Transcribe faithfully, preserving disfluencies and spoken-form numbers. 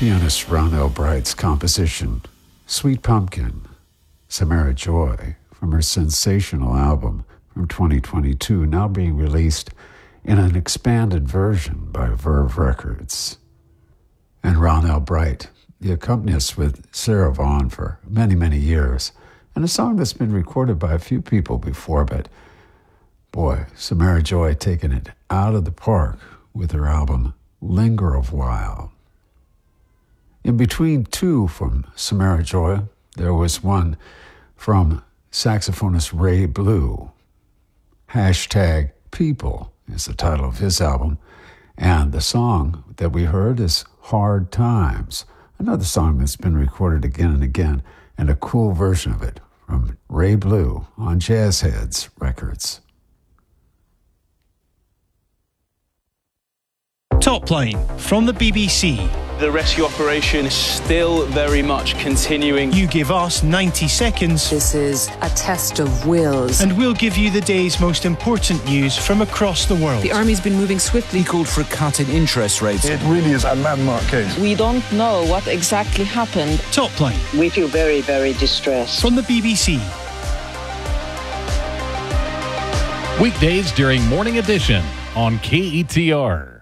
pianist Ron Albright's composition, Sweet Pumpkin, Samara Joy, from her sensational album from twenty twenty-two, now being released in an expanded version by Verve Records. And Ron Albright, the accompanist with Sarah Vaughan for many, many years, and a song that's been recorded by a few people before, but boy, Samara Joy taking it out of the park with her album Linger a While. In between two from Samara Joy, there was one from saxophonist Ray Blue. Hashtag People is the title of his album, and the song that we heard is Hard Times, another song that's been recorded again and again, and a cool version of it from Ray Blue on Jazz Heads Records. Top Line from the B B C. The rescue operation is still very much continuing. You give us ninety seconds. This is a test of wills. And we'll give you the day's most important news from across the world. The army's been moving swiftly. He called for a cut in interest rates. It really is a landmark case. We don't know what exactly happened. Top Line. We feel very, very distressed. From the B B C. Weekdays during Morning Edition on K E T R.